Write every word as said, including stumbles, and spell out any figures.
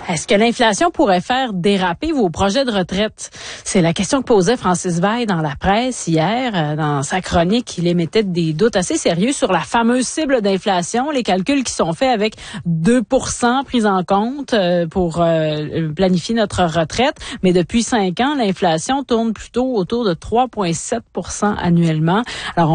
Est-ce que l'inflation pourrait faire déraper vos projets de retraite? C'est la question que posait Francis Veil dans la presse hier. Dans sa chronique, il émettait des doutes assez sérieux sur la fameuse cible d'inflation, les calculs qui sont faits avec deux pour cent pris en compte pour planifier notre retraite. Mais depuis cinq ans, l'inflation tourne plutôt autour de trois virgule sept pour cent annuellement. Alors,